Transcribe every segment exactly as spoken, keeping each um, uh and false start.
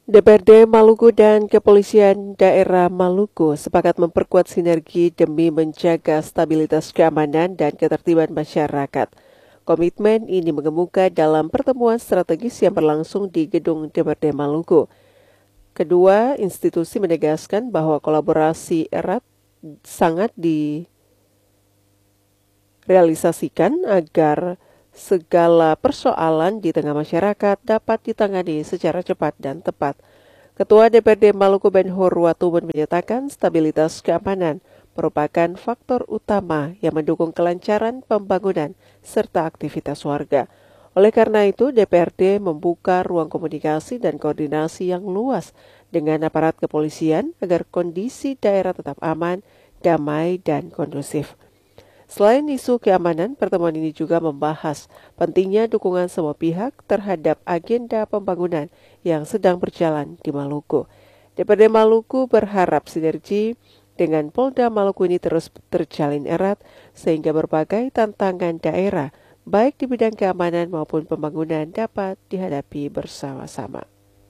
D P R D Maluku dan Kepolisian Daerah Maluku sepakat memperkuat sinergi demi menjaga stabilitas keamanan dan ketertiban masyarakat. Komitmen ini mengemuka dalam pertemuan strategis yang berlangsung di Gedung D P R D Maluku. Kedua institusi menegaskan bahwa kolaborasi erat sangat direalisasikan agar segala persoalan di tengah masyarakat dapat ditangani secara cepat dan tepat. Ketua D P R D Maluku Ben-Hur Watubun menyatakan stabilitas keamanan merupakan faktor utama yang mendukung kelancaran pembangunan serta aktivitas warga. Oleh karena itu, D P R D membuka ruang komunikasi dan koordinasi yang luas dengan aparat kepolisian agar kondisi daerah tetap aman, damai, dan kondusif. Selain isu keamanan, pertemuan ini juga membahas pentingnya dukungan semua pihak terhadap agenda pembangunan yang sedang berjalan di Maluku. D P R D Maluku berharap sinergi dengan Polda Maluku ini terus terjalin erat sehingga berbagai tantangan daerah, baik di bidang keamanan maupun pembangunan dapat dihadapi bersama-sama.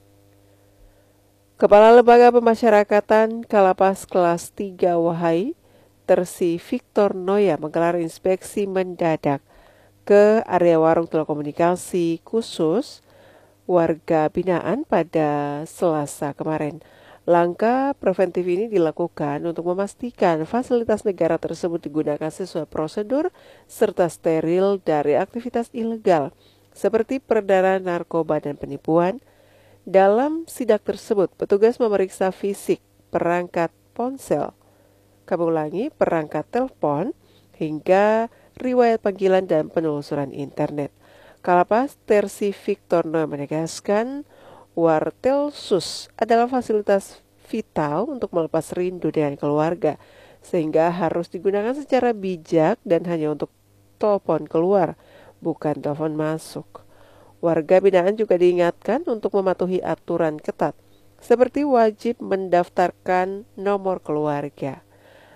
Kepala Lembaga Pemasyarakatan Kalapas Kelas tiga Wahai, Tersi Victor Noya menggelar inspeksi mendadak ke area warung telekomunikasi khusus warga binaan pada Selasa kemarin. Langkah preventif ini dilakukan untuk memastikan fasilitas negara tersebut digunakan sesuai prosedur serta steril dari aktivitas ilegal seperti peredaran narkoba dan penipuan. Dalam sidak tersebut, petugas memeriksa fisik perangkat ponsel, kami ulangi, perangkat telepon, hingga riwayat panggilan dan penelusuran internet. Kalapas Tersi Victor Noya menegaskan, Wartelsus adalah fasilitas vital untuk melepas rindu dengan keluarga, sehingga harus digunakan secara bijak dan hanya untuk telepon keluar, bukan telepon masuk. Warga binaan juga diingatkan untuk mematuhi aturan ketat, seperti wajib mendaftarkan nomor keluarga.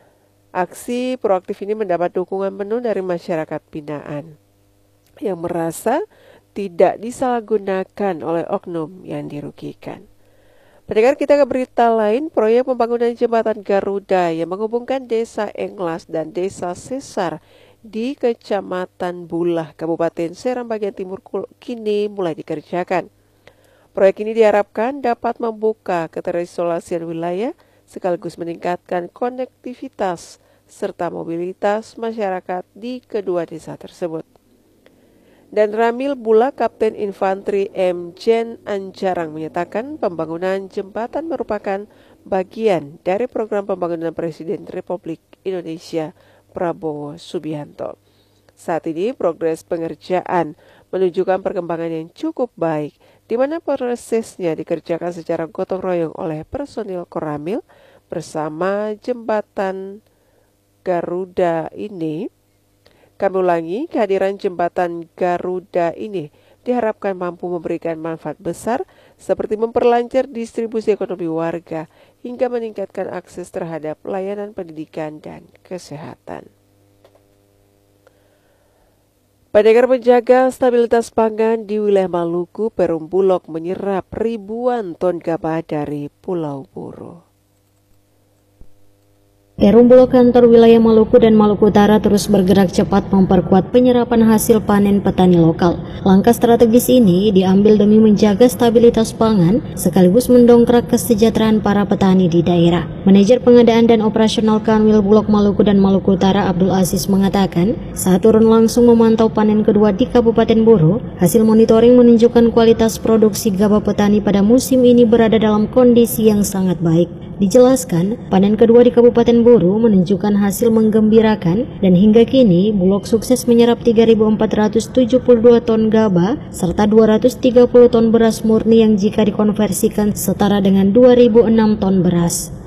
Aksi proaktif ini mendapat dukungan penuh dari masyarakat binaan yang merasa tidak disalahgunakan oleh oknum yang dirugikan. Pendengar, kita ke berita lain. Proyek pembangunan jembatan Garuda yang menghubungkan Desa Englas dan Desa Sesar di Kecamatan Bulah, Kabupaten Seram bagian timur kini mulai dikerjakan. Proyek ini diharapkan dapat membuka keterisolasian wilayah sekaligus meningkatkan konektivitas serta mobilitas masyarakat di kedua desa tersebut. Dan Ramil Bula, Kapten Infanteri M. Jen Anjarang menyatakan pembangunan jembatan merupakan bagian dari program pembangunan Presiden Republik Indonesia Prabowo Subianto. Saat ini progres pengerjaan menunjukkan perkembangan yang cukup baik, di mana prosesnya dikerjakan secara gotong royong oleh personil Koramil bersama jembatan Garuda ini. Kami ulangi, kehadiran jembatan Garuda ini diharapkan mampu memberikan manfaat besar seperti memperlancar distribusi ekonomi warga hingga meningkatkan akses terhadap layanan pendidikan dan kesehatan. Pendengar, menjaga stabilitas pangan di wilayah Maluku, Perum Bulog menyerap ribuan ton gabah dari Pulau Buru. Perum Bulog kantor wilayah Maluku dan Maluku Utara terus bergerak cepat memperkuat penyerapan hasil panen petani lokal. Langkah strategis ini diambil demi menjaga stabilitas pangan sekaligus mendongkrak kesejahteraan para petani di daerah. Manajer Pengadaan dan Operasional Kanwil Bulog Maluku dan Maluku Utara Abdul Aziz mengatakan, saat turun langsung memantau panen kedua di Kabupaten Buru, hasil monitoring menunjukkan kualitas produksi gabah petani pada musim ini berada dalam kondisi yang sangat baik. Dijelaskan, panen kedua di Kabupaten Buru menunjukkan hasil menggembirakan dan hingga kini Bulog sukses menyerap tiga ribu empat ratus tujuh puluh dua ton gabah serta dua ratus tiga puluh ton beras murni yang jika dikonversikan setara dengan dua ribu enam ton beras.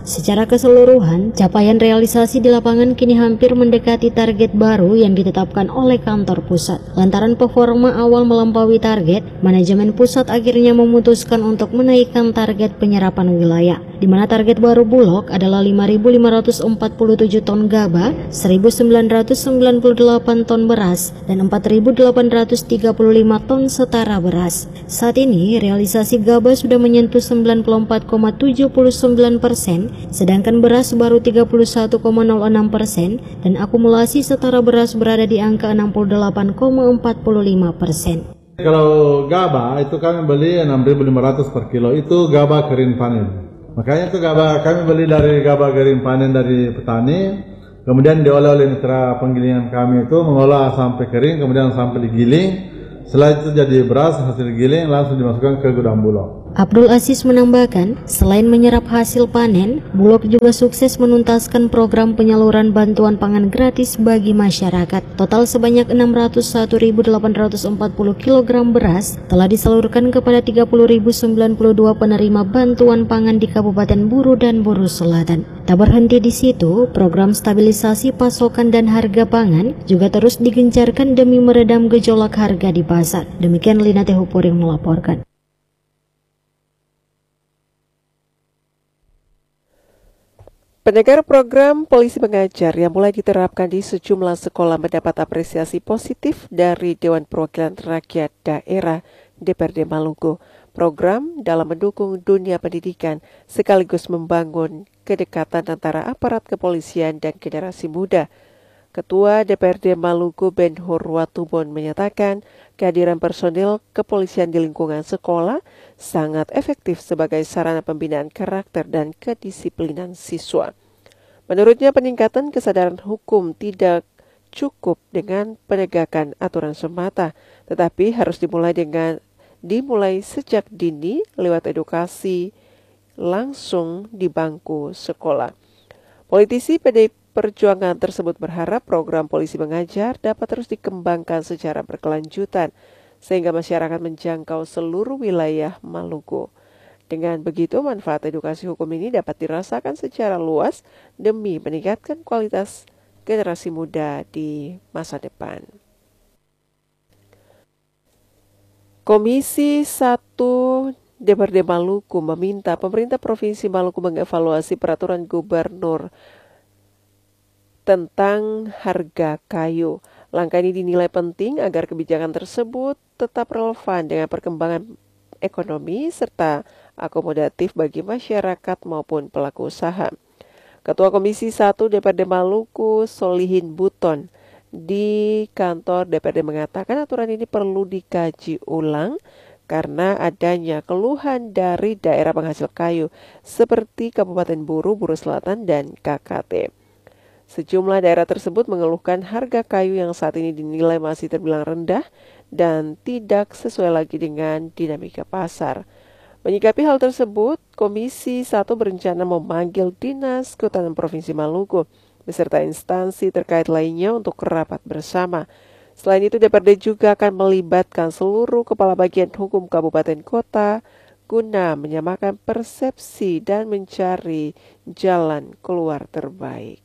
Secara keseluruhan, capaian realisasi di lapangan kini hampir mendekati target baru yang ditetapkan oleh kantor pusat. Lantaran performa awal melampaui target, manajemen pusat akhirnya memutuskan untuk menaikkan target penyerapan wilayah, di mana target baru Bulog adalah lima ribu lima ratus empat puluh tujuh ton gabah, seribu sembilan ratus sembilan puluh delapan ton beras, dan empat ribu delapan ratus tiga puluh lima ton setara beras. Saat ini, realisasi gabah sudah menyentuh sembilan puluh empat koma tujuh sembilan persen, sedangkan beras baru tiga puluh satu koma nol enam persen, dan akumulasi setara beras berada di angka enam puluh delapan koma empat lima persen. Kalau gabah itu kami beli enam ribu lima ratus per kilo, itu gabah kering panen. Makanya itu gabah kami beli dari gabah kering panen dari petani, kemudian diolah oleh mitra penggilingan kami itu mengolah sampai kering, kemudian sampai digiling. Setelah itu jadi beras hasil giling langsung dimasukkan ke gudang Bulog. Abdul Aziz menambahkan, selain menyerap hasil panen, Bulog juga sukses menuntaskan program penyaluran bantuan pangan gratis bagi masyarakat. Total sebanyak enam ratus satu ribu delapan ratus empat puluh kilogram beras telah disalurkan kepada tiga puluh ribu sembilan puluh dua penerima bantuan pangan di Kabupaten Buru dan Buru Selatan. Tak berhenti di situ, program stabilisasi pasokan dan harga pangan juga terus digencarkan demi meredam gejolak harga di pasar. Demikian Lina Tehupuring melaporkan. Pendengar, program Polisi Mengajar yang mulai diterapkan di sejumlah sekolah mendapat apresiasi positif dari Dewan Perwakilan Rakyat Daerah D P R D Maluku. Program dalam mendukung dunia pendidikan sekaligus membangun kedekatan antara aparat kepolisian dan generasi muda. Ketua D P R D Maluku Ben Hur Watubon menyatakan kehadiran personil kepolisian di lingkungan sekolah sangat efektif sebagai sarana pembinaan karakter dan kedisiplinan siswa. Menurutnya peningkatan kesadaran hukum tidak cukup dengan penegakan aturan semata, tetapi harus dimulai dengan dimulai sejak dini lewat edukasi langsung di bangku sekolah. Politisi P D I Perjuangan tersebut berharap program Polisi Mengajar dapat terus dikembangkan secara berkelanjutan sehingga masyarakat menjangkau seluruh wilayah Maluku. Dengan begitu, manfaat edukasi hukum ini dapat dirasakan secara luas demi meningkatkan kualitas generasi muda di masa depan. Komisi satu D P R D Maluku meminta pemerintah Provinsi Maluku mengevaluasi peraturan gubernur tentang harga kayu. Langkah ini dinilai penting agar kebijakan tersebut tetap relevan dengan perkembangan ekonomi serta akomodatif bagi masyarakat maupun pelaku usaha. Ketua Komisi satu D P R D Maluku, Solihin Buton, di kantor D P R D mengatakan aturan ini perlu dikaji ulang karena adanya keluhan dari daerah penghasil kayu seperti Kabupaten Buru, Buru Selatan, dan K K T. Sejumlah daerah tersebut mengeluhkan harga kayu yang saat ini dinilai masih terbilang rendah dan tidak sesuai lagi dengan dinamika pasar. Menyikapi hal tersebut, Komisi satu berencana memanggil Dinas Kehutanan Provinsi Maluku beserta instansi terkait lainnya untuk rapat bersama. Selain itu, D P R D juga akan melibatkan seluruh kepala bagian hukum kabupaten kota guna menyamakan persepsi dan mencari jalan keluar terbaik.